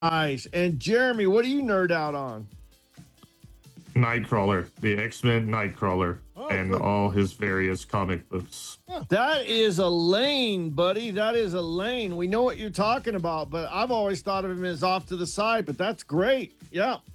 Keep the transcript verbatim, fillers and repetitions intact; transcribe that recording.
Nice. And Jeremy, what do you nerd out on? Nightcrawler, the X-Men Nightcrawler, Oh, and good. all his various comic books. That is a lane, buddy. That is a lane. We know what you're talking about, but I've always thought of him as off to the side, but that's great. Yeah.